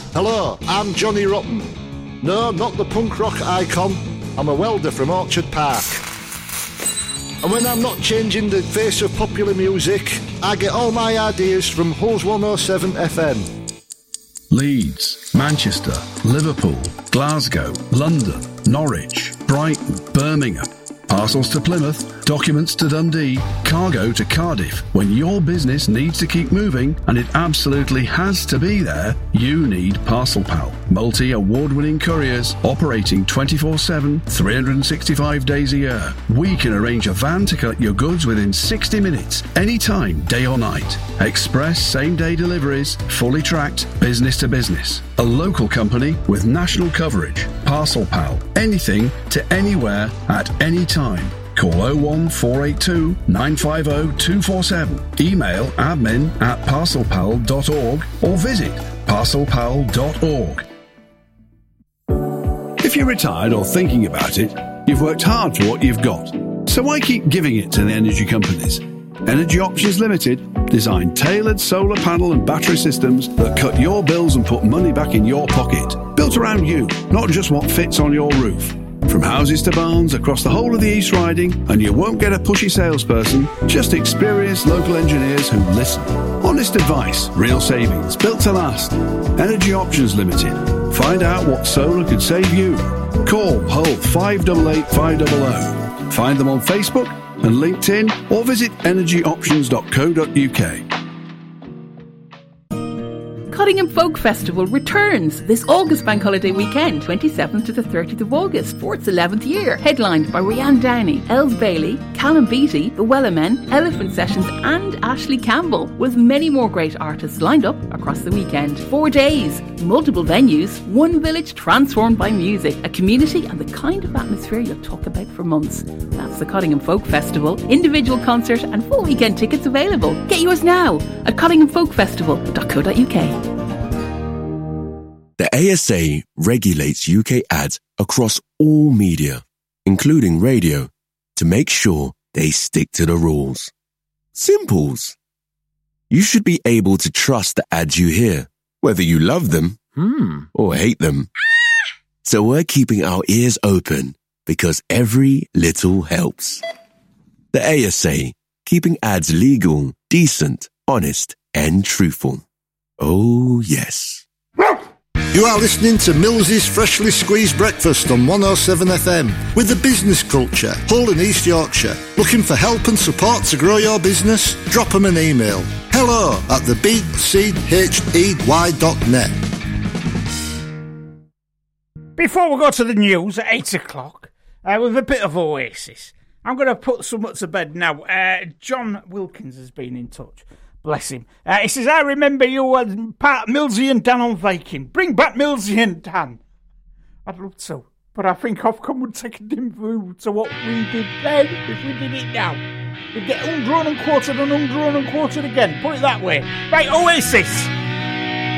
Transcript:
Hello, I'm Johnny Rotten. No, not the punk rock icon. I'm a welder from Orchard Park. And when I'm not changing the face of popular music, I get all my ideas from Hose 107 FM. Leeds, Manchester, Liverpool, Glasgow, London, Norwich, Brighton, Birmingham. Parcels to Plymouth, documents to Dundee, cargo to Cardiff. When your business needs to keep moving, and it absolutely has to be there, you need Parcel Pal. Multi-award-winning couriers operating 24/7, 365 days a year. We can arrange a van to collect your goods within 60 minutes, anytime, day or night. Express same-day deliveries, fully tracked, business to business. A local company with national coverage. Parcel Pal. Anything to anywhere at any time. Call 01482 950 247. Email admin@parcelpal.org or visit parcelpal.org. If you're retired or thinking about it, you've worked hard for what you've got. So why keep giving it to the energy companies? Energy Options Limited design tailored solar panel and battery systems that cut your bills and put money back in your pocket. Built around you, not just what fits on your roof. From houses to barns across the whole of the East Riding, and you won't get a pushy salesperson, just experienced local engineers who listen. Honest advice, real savings, built to last. Energy Options Limited. Find out what solar could save you. Call Hull 588 500. Find them on Facebook and LinkedIn, or visit energyoptions.co.uk. Cottingham Folk Festival returns this August bank holiday weekend, 27th to the 30th of August, for its 11th year. Headlined by Rianne Downey, Els Bailey, Callum Beattie, The Wellermen, Elephant Sessions and Ashley Campbell, with many more great artists lined up across the weekend. 4 days, multiple venues, one village transformed by music, a community and the kind of atmosphere you'll talk about for months. That's the Cottingham Folk Festival. Individual concert and full weekend tickets available. Get yours now at cottinghamfolkfestival.co.uk. The ASA regulates UK ads across all media, including radio, to make sure they stick to the rules. Simples. You should be able to trust the ads you hear, whether you love them or hate them. So we're keeping our ears open because every little helps. The ASA, keeping ads legal, decent, honest and truthful. Oh, yes. You are listening to Mills's Freshly Squeezed Breakfast on 107 FM with the business culture, Hull and East Yorkshire. Looking for help and support to grow your business? Drop them an email. hello@thebchy.net. Before we go to the news at 8 o'clock, with a bit of Oasis, I'm going to put someone to bed now. John Wilkins has been in touch. Bless him. He says, I remember you as part Millsy and Dan on Viking. Bring back Millsy and Dan. I'd love to, but I think Ofcom would take a dim view to what we did then if we did it now. We'd get undrawn and quartered again. Put it that way. Right, Oasis.